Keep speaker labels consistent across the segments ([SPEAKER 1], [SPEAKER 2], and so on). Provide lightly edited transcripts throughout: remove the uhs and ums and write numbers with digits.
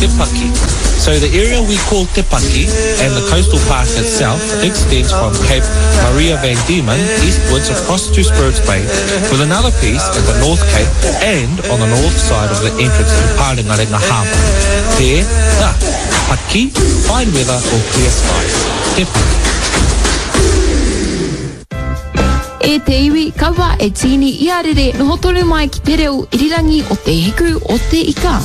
[SPEAKER 1] Te Paki. So the area we call Te Paki and the coastal park itself extends from Cape Maria van Diemen eastwards across to Spirits Bay, with another piece at the North Cape and on the north side of the entrance to Parengarenga Harbour. There, Paki, fine weather or clear skies. Te Paki.
[SPEAKER 2] E te iwi, kawa e tini iarere noho tonu mai ki te reo irirangi o te hiku o te ika.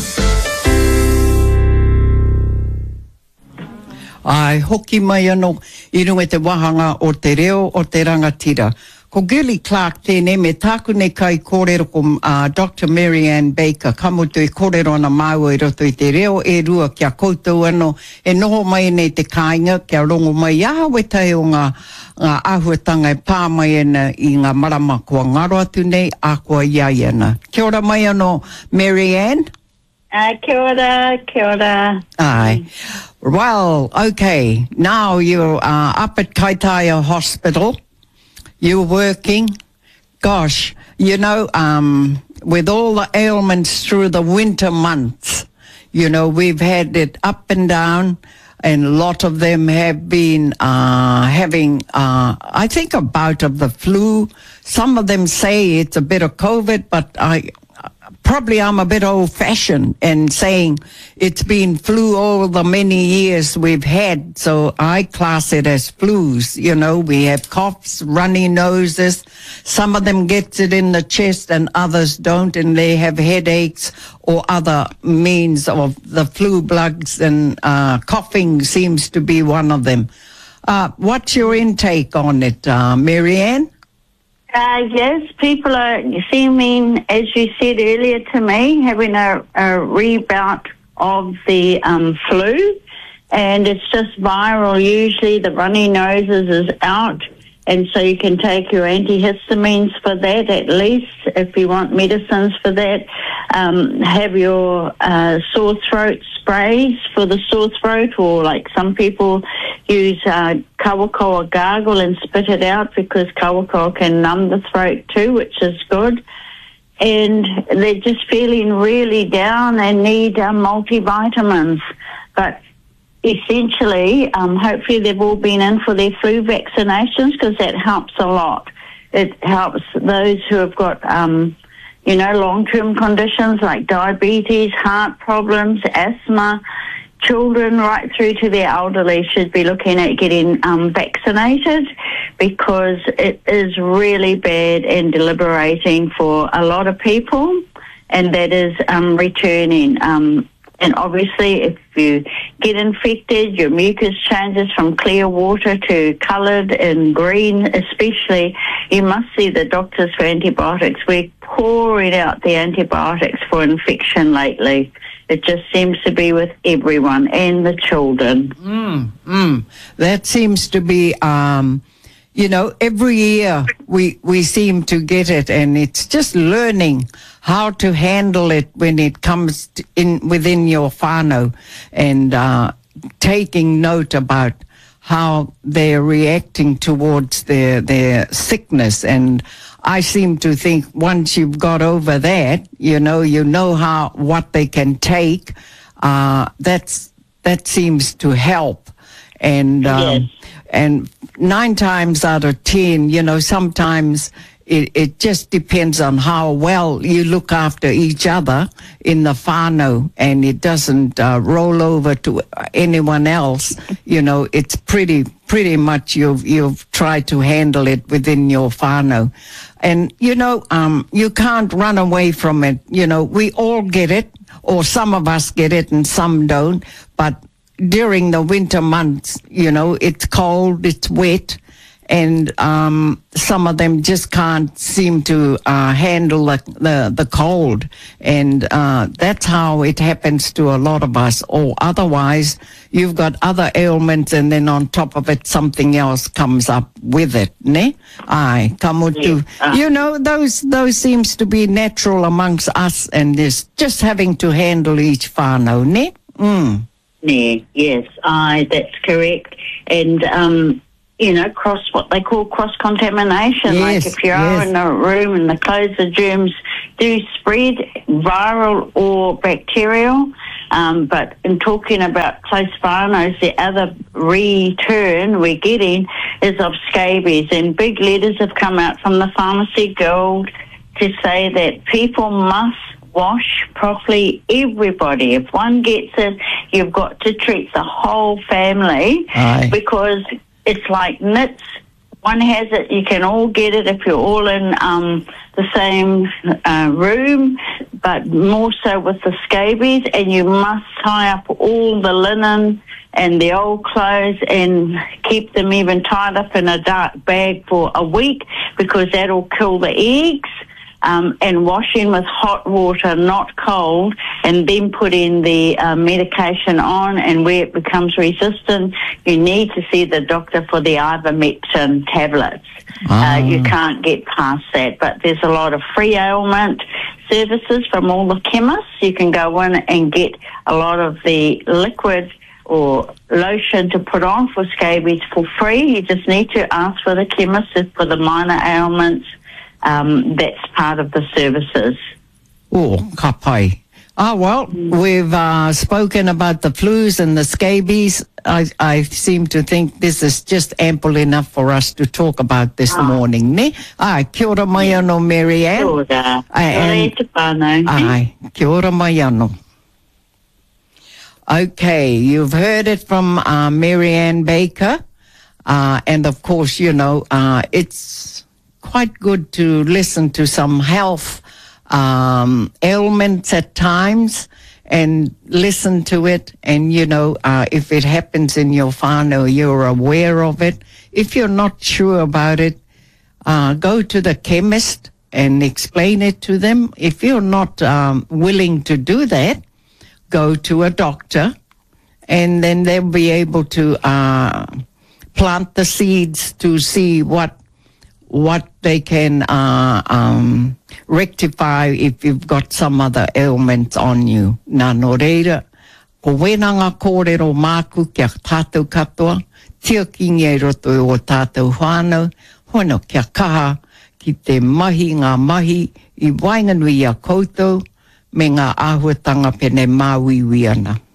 [SPEAKER 3] Ai, hoki mai anō, I runga te wahanga o te reo o te rangatira. Ko Gilly Clark tēnei me tāku nei kai kōrero ko Dr. Marianne Baker, kamutu I kōrero ana māua I roto I te reo e rua kia koutou anō, e noho mai nei te kāinga, kia rongo mai aha wetai o ngā āhuatanga e pā mai ana I ngā marama kua ngaro atu nei, a kua iai ana. Kia ora mai anō, Marianne?
[SPEAKER 4] Kia ora, kia ora.
[SPEAKER 3] Aye. Well, okay, now you're up at Kaitaia Hospital. You're working. Gosh, you know, with all the ailments through the winter months, you know, we've had it up and down, and a lot of them have been having, I think, a bout of the flu. Some of them say it's a bit of COVID, but I'm a bit old-fashioned and saying it's been flu all the many years we've had, so I class it as flus. You know, we have coughs, runny noses. Some of them gets it in the chest and others don't, and they have headaches or other means of the flu bugs, and coughing seems to be one of them. What's your intake on it, Marianne?
[SPEAKER 4] Yes, people are seeming, as you said earlier to me, having a rebound of the flu, and it's just viral. Usually the runny noses is out, and so you can take your antihistamines for that at least, if you want medicines for that. Have your sore throat sprays for the sore throat, or like some people use kawakoa gargle and spit it out, because kawakoa can numb the throat too, which is good. And they're just feeling really down and need multivitamins. But essentially, hopefully they've all been in for their flu vaccinations, because that helps a lot. It helps those who have got, long-term conditions like diabetes, heart problems, asthma. Children right through to the elderly should be looking at getting vaccinated, because it is really bad and deliberating for a lot of people, and that is returning. And obviously, if you get infected, your mucus changes from clear water to coloured and green especially. You must see the doctors for antibiotics. We're pouring out the antibiotics for infection lately. It just seems to be with everyone, and the children.
[SPEAKER 3] That seems to be, every year we seem to get it, and it's just learning how to handle it when it comes within your whānau, and taking note about how they're reacting towards their sickness. And I seem to think once you've got over that, you know what they can take. That seems to help. And
[SPEAKER 4] Yes.
[SPEAKER 3] and 9 times out of 10, sometimes it just depends on how well you look after each other in the whānau, and it doesn't roll over to anyone else. It's pretty much you've tried to handle it within your whānau. And, you can't run away from it. We all get it, or some of us get it and some don't. But during the winter months, it's cold, it's wet, and some of them just can't seem to handle the cold. And that's how it happens to a lot of us. Or otherwise, you've got other ailments, and then on top of it, something else comes up with it, ne? Ai, kamutu. Those seems to be natural amongst us, and there's just having to handle each whānau, ne?
[SPEAKER 4] Yes, that's correct. And, what they call cross-contamination.
[SPEAKER 3] Yes,
[SPEAKER 4] like if you are in a room and the clothes, the germs do spread, viral or bacterial. But in talking about close whānaus, the other return we're getting is of scabies. And big letters have come out from the Pharmacy Guild to say that people must wash properly, everybody. If one gets it, you've got to treat the whole family.
[SPEAKER 3] Aye.
[SPEAKER 4] Because it's like nits. One has it, you can all get it if you're all in the same room, but more so with the scabies, and you must tie up all the linen and the old clothes and keep them even tied up in a dark bag for a week, because that'll kill the eggs. And washing with hot water, not cold, and then putting the medication on, and where it becomes resistant, you need to see the doctor for the ivermectin tablets. You can't get past that. But there's a lot of free ailment services from all the chemists. You can go in and get a lot of the liquid or lotion to put on for scabies for free. You just need to ask for the chemist for the minor ailments. That's part of the services.
[SPEAKER 3] Oh, ka pai. Well, we've spoken about the flus and the scabies. I seem to think this is just ample enough for us to talk about this morning, ne? Kia ora mai anō, Marianne.
[SPEAKER 4] Kia ora.
[SPEAKER 3] Kia ora mai anō. Okay, you've heard it from Marianne Baker. And of course, you know, it's quite good to listen to some health ailments at times and listen to it. And, you know, if it happens in your whānau, you're aware of it. If you're not sure about it, go to the chemist and explain it to them. If you're not willing to do that, go to a doctor, and then they'll be able to plant the seeds to see what they can rectify if you've got some other ailments on you. Nā no reira, ko wenanga kōrero māku kia tātou katoa, tia ki ngai roto o tātou whānau, hono kia kaha ki te mahi ngā mahi I wainganui a koutou, me ngā āhuatanga pene māwiwi ana.